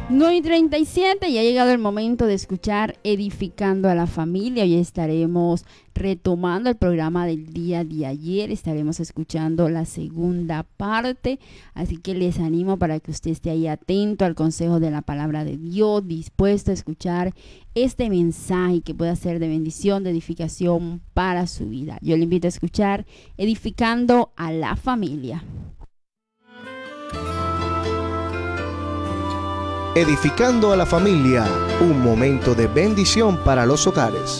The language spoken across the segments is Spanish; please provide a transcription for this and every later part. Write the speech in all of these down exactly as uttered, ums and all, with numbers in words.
nueve y treinta y siete, ya ha llegado el momento de escuchar Edificando a la Familia. Hoy estaremos retomando el programa del día de ayer, estaremos escuchando la segunda parte, así que les animo para que usted esté ahí atento al consejo de la palabra de Dios, dispuesto a escuchar este mensaje que pueda ser de bendición, de edificación para su vida. Yo le invito a escuchar Edificando a la Familia. Edificando a la Familia, un momento de bendición para los hogares.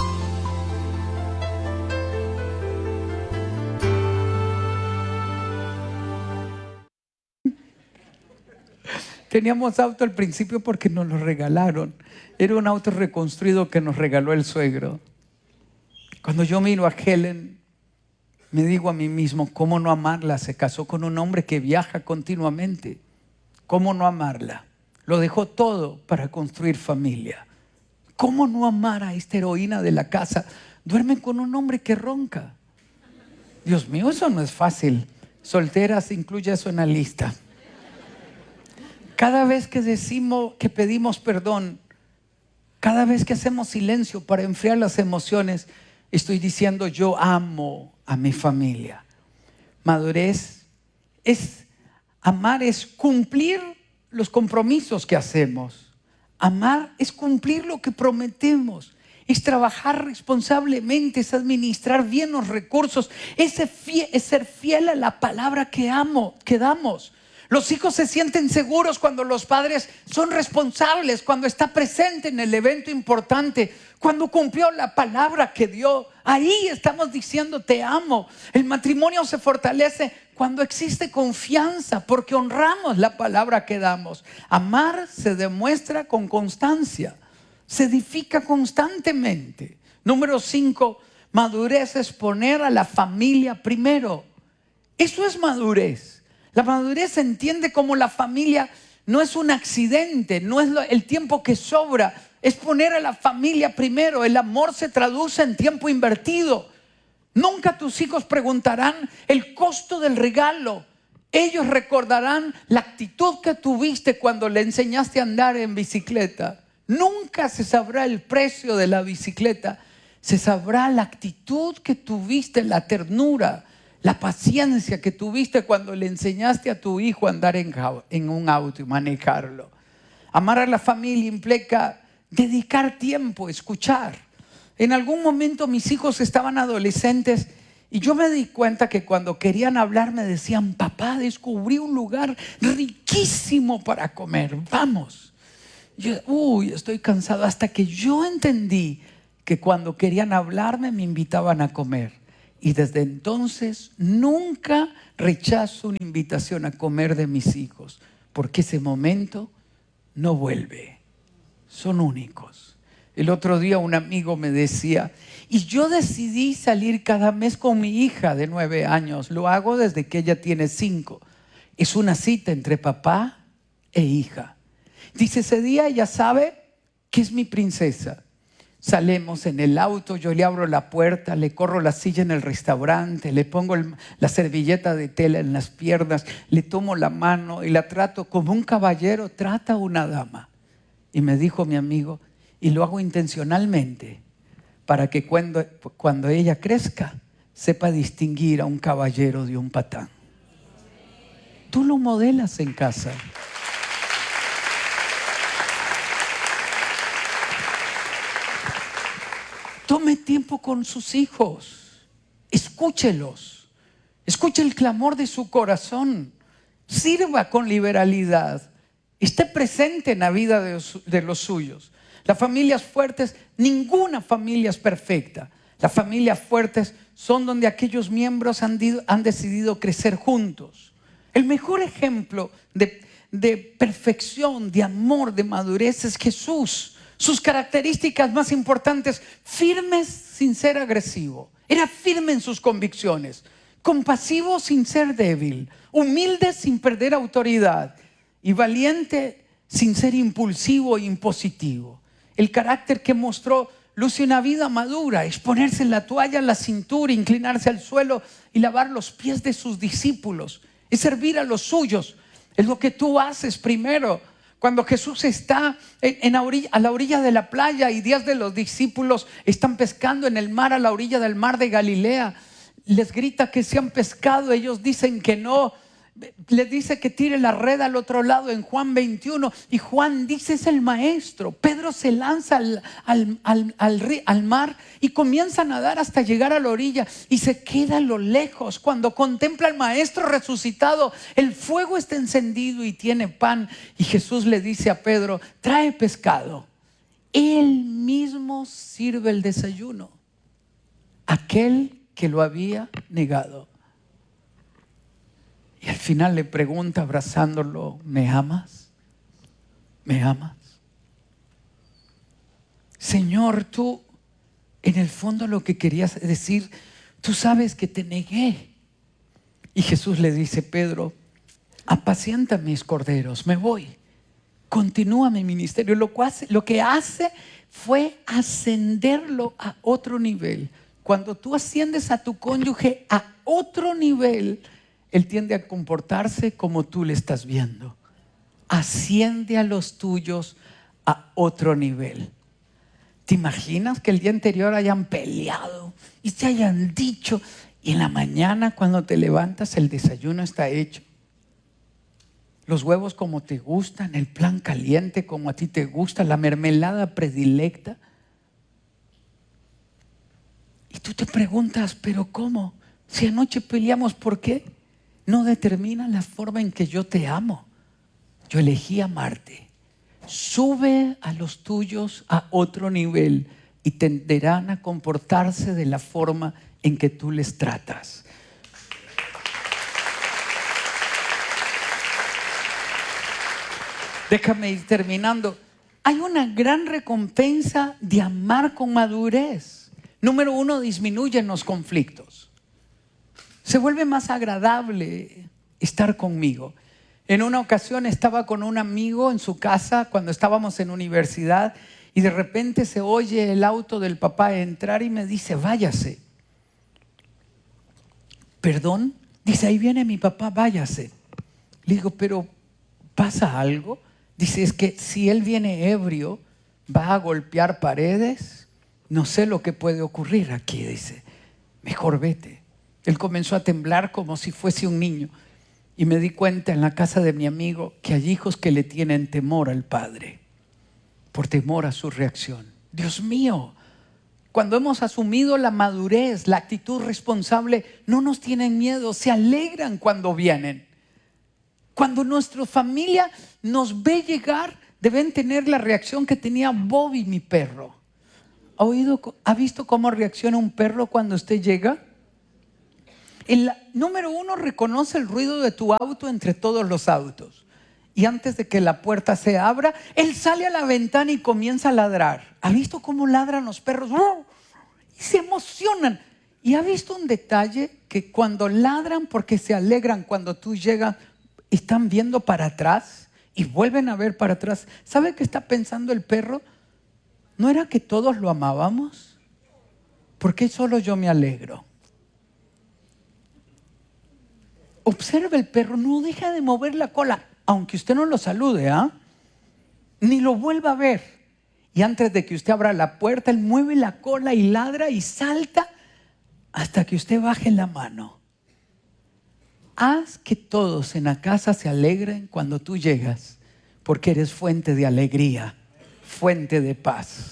Teníamos auto al principio porque nos lo regalaron. Era un auto reconstruido que nos regaló el suegro. Cuando yo miro a Helen, me digo a mí mismo, ¿cómo no amarla? Se casó con un hombre que viaja continuamente. ¿Cómo no amarla? Lo dejó todo para construir familia. ¿Cómo no amar a esta heroína de la casa? Duerme con un hombre que ronca. Dios mío, eso no es fácil. Solteras, incluye eso en la lista. Cada vez que decimos, que pedimos perdón, cada vez que hacemos silencio para enfriar las emociones, estoy diciendo yo amo a mi familia. Madurez es, amar es cumplir los compromisos que hacemos. Amar es cumplir lo que prometemos, es trabajar responsablemente, es administrar bien los recursos, es ser fiel, es ser fiel a la palabra que amo, que damos. Los hijos se sienten seguros cuando los padres son responsables, cuando está presente en el evento importante, cuando cumplió la palabra que dio. Ahí estamos diciendo te amo. El matrimonio se fortalece cuando existe confianza, porque honramos la palabra que damos. Amar se demuestra con constancia, se edifica constantemente. Número cinco, madurez es poner a la familia primero. Eso es madurez. La madurez se entiende como la familia no es un accidente, no es el tiempo que sobra, es poner a la familia primero. El amor se traduce en tiempo invertido. Nunca tus hijos preguntarán el costo del regalo. Ellos recordarán la actitud que tuviste cuando le enseñaste a andar en bicicleta. Nunca se sabrá el precio de la bicicleta. Se sabrá la actitud que tuviste, la ternura, la paciencia que tuviste cuando le enseñaste a tu hijo a andar en, en un auto y manejarlo. Amar a la familia implica dedicar tiempo, escuchar. En algún momento mis hijos estaban adolescentes y yo me di cuenta que cuando querían hablar me decían, papá, descubrí un lugar riquísimo para comer, vamos. Yo, uy, estoy cansado, hasta que yo entendí que cuando querían hablarme me invitaban a comer. Y desde entonces nunca rechazo una invitación a comer de mis hijos, porque ese momento no vuelve, son únicos. El otro día un amigo me decía, y yo decidí salir cada mes con mi hija de nueve años, lo hago desde que ella tiene cinco. Es una cita entre papá e hija. Dice, ese día ella sabe que es mi princesa. Salimos en el auto, yo le abro la puerta, le corro la silla en el restaurante, le pongo el, la servilleta de tela en las piernas, le tomo la mano y la trato como un caballero trata a una dama. Y me dijo mi amigo, y lo hago intencionalmente para que cuando, cuando ella crezca sepa distinguir a un caballero de un patán. Tú lo modelas en casa. Tome tiempo con sus hijos, escúchelos, escuche el clamor de su corazón, sirva con liberalidad, esté presente en la vida de, de los suyos. Las familias fuertes, ninguna familia es perfecta. Las familias fuertes son donde aquellos miembros han, han decidido crecer juntos. El mejor ejemplo de, de perfección, de amor, de madurez es Jesús. Sus características más importantes, firmes sin ser agresivo. Era firme en sus convicciones, compasivo sin ser débil, humilde sin perder autoridad y valiente sin ser impulsivo e impositivo. El carácter que mostró luce una vida madura, es ponerse la toalla en la cintura, inclinarse al suelo y lavar los pies de sus discípulos, es servir a los suyos. Es lo que tú haces primero Cuando Jesús está en, en la orilla, a la orilla de la playa y diez de los discípulos están pescando en el mar, a la orilla del mar de Galilea, les grita que se han pescado, ellos dicen que no. Les dice que tire la red al otro lado en Juan veintiuno. Y Juan dice: es el maestro. Pedro se lanza al, al, al, al, al mar y comienza a nadar hasta llegar a la orilla. Y se queda a lo lejos. Cuando contempla al maestro resucitado, el fuego está encendido y tiene pan. Y Jesús le dice a Pedro: trae pescado. Él mismo sirve el desayuno. Aquel que lo había negado. Y al final le pregunta, abrazándolo: ¿me amas? ¿Me amas? Señor, tú en el fondo lo que querías decir, tú sabes que te negué. Y Jesús le dice: Pedro, apacienta mis corderos, me voy. Continúa mi ministerio. Lo que hace, lo que hace fue ascenderlo a otro nivel. Cuando tú asciendes a tu cónyuge a otro nivel, él tiende a comportarse como tú le estás viendo. Asciende a los tuyos a otro nivel. ¿Te imaginas que el día anterior hayan peleado y te hayan dicho, y en la mañana cuando te levantas el desayuno está hecho? Los huevos como te gustan, el plan caliente como a ti te gusta, la mermelada predilecta. Y tú te preguntas: ¿pero cómo? Si anoche peleamos, ¿por qué? No determina la forma en que yo te amo. Yo elegí amarte. Sube a los tuyos a otro nivel y tenderán a comportarse de la forma en que tú les tratas. Déjame ir terminando. Hay una gran recompensa de amar con madurez. Número uno, disminuyen los conflictos. Se vuelve más agradable estar conmigo. En una ocasión estaba con un amigo en su casa cuando estábamos en universidad y de repente se oye el auto del papá entrar y me dice: váyase. ¿Perdón? Dice: ahí viene mi papá, váyase. Le digo: ¿pero pasa algo? Dice: es que si él viene ebrio, va a golpear paredes. No sé lo que puede ocurrir aquí. Dice: mejor vete. Él comenzó a temblar como si fuese un niño. Y me di cuenta en la casa de mi amigo que hay hijos que le tienen temor al padre, por temor a su reacción. Dios mío, cuando hemos asumido la madurez, la actitud responsable, no nos tienen miedo, se alegran cuando vienen. Cuando nuestra familia nos ve llegar, deben tener la reacción que tenía Bobby, mi perro. ¿Ha oído, ha visto cómo reacciona un perro cuando usted llega? El número uno, reconoce el ruido de tu auto entre todos los autos. Y antes de que la puerta se abra, él sale a la ventana y comienza a ladrar. ¿Ha visto cómo ladran los perros? Y se emocionan. ¿Y ha visto un detalle? Que cuando ladran porque se alegran, cuando tú llegas, están viendo para atrás y vuelven a ver para atrás. ¿Sabe qué está pensando el perro? ¿No era que todos lo amábamos? ¿Por qué solo yo me alegro? Observa el perro, no deja de mover la cola, aunque usted no lo salude, ¿ah? ¿eh? Ni lo vuelva a ver. Y antes de que usted abra la puerta, él mueve la cola y ladra y salta hasta que usted baje la mano. Haz que todos en la casa se alegren cuando tú llegas, porque eres fuente de alegría, fuente de paz.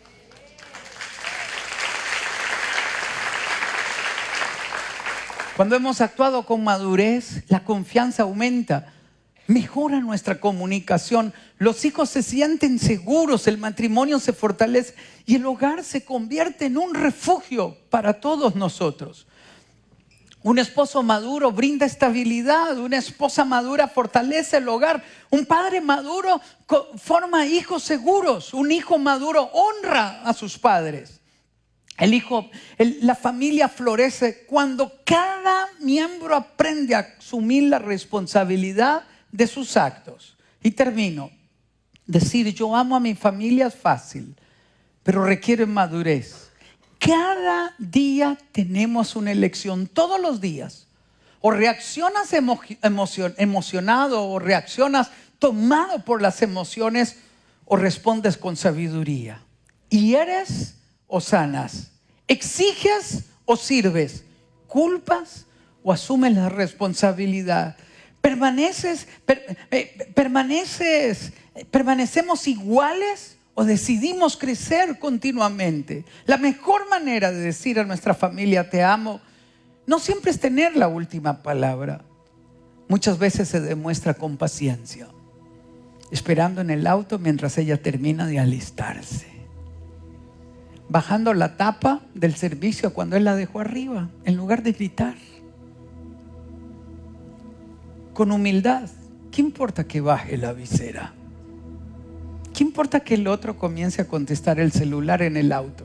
Cuando hemos actuado con madurez, la confianza aumenta, mejora nuestra comunicación, los hijos se sienten seguros, el matrimonio se fortalece y el hogar se convierte en un refugio para todos nosotros. Un esposo maduro brinda estabilidad, una esposa madura fortalece el hogar, un padre maduro forma hijos seguros, un hijo maduro honra a sus padres. El hijo, el, la familia florece cuando cada miembro aprende a asumir la responsabilidad de sus actos. Y termino. Decir yo amo a mi familia es fácil, pero requiere madurez. Cada día tenemos una elección, todos los días. O reaccionas emo, emocion, emocionado o reaccionas tomado por las emociones o respondes con sabiduría? ¿Hieres o sanas? ¿Exiges o sirves? ¿Culpas o asumes la responsabilidad? ¿Permaneces, per, eh, permaneces, permanecemos iguales o decidimos crecer continuamente? La mejor manera de decir a nuestra familia te amo no siempre es tener la última palabra. Muchas veces se demuestra con paciencia, esperando en el auto mientras ella termina de alistarse, bajando la tapa del servicio cuando él la dejó arriba, en lugar de gritar. Con humildad. ¿Qué importa que baje la visera? ¿Qué importa que el otro comience a contestar el celular en el auto?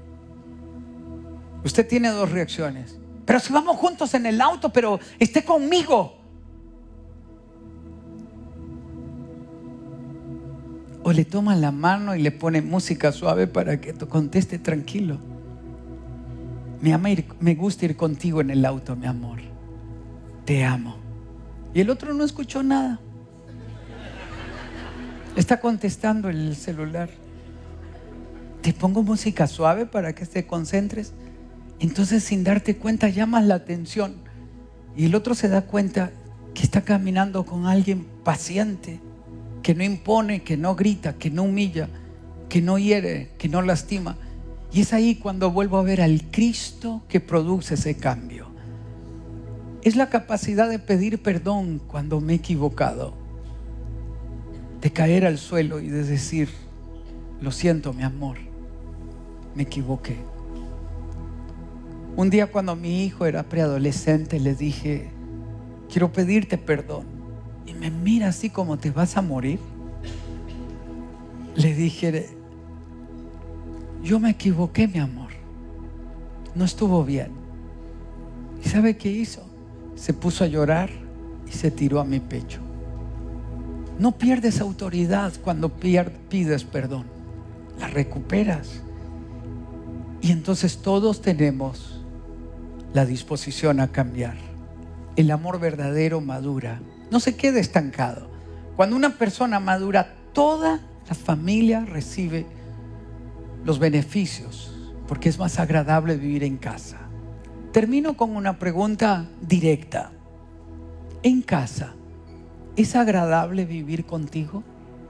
Usted tiene dos reacciones. Pero si vamos juntos en el auto, pero esté conmigo. O le toma la mano y le pone música suave para que te conteste tranquilo. Me ama ir, me gusta ir contigo en el auto, mi amor. Te amo. Y el otro no escuchó nada. Está contestando el celular. Te pongo música suave para que te concentres. Entonces, sin darte cuenta, llamas la atención. Y el otro se da cuenta que está caminando con alguien paciente, que no impone, que no grita, que no humilla, que no hiere, que no lastima. Y es ahí cuando vuelvo a ver al Cristo que produce ese cambio. Es la capacidad de pedir perdón cuando me he equivocado, de caer al suelo y de decir: lo siento, mi amor, me equivoqué. Un día, cuando mi hijo era preadolescente, le dije: quiero pedirte perdón. Y me mira así como: ¿te vas a morir? Le dije: yo me equivoqué, mi amor, no estuvo bien. ¿Y sabe qué hizo? Se puso a llorar y se tiró a mi pecho. No pierdes autoridad cuando pides perdón, la recuperas. Y entonces todos tenemos la disposición a cambiar. El amor verdadero madura, no se queda estancado. Cuando una persona madura, toda la familia recibe los beneficios, porque es más agradable vivir en casa. Termino con una pregunta directa. En casa, ¿es agradable vivir contigo?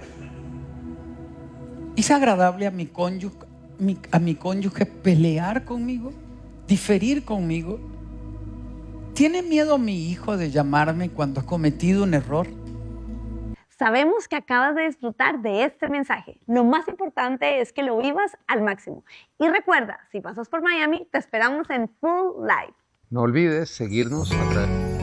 ¿Es agradable a mi cónyuge, a mi cónyuge pelear conmigo? ¿Diferir conmigo? ¿Tiene miedo mi hijo de llamarme cuando ha cometido un error? Sabemos que acabas de disfrutar de este mensaje. Lo más importante es que lo vivas al máximo. Y recuerda, si pasas por Miami, te esperamos en Full Live. No olvides seguirnos a través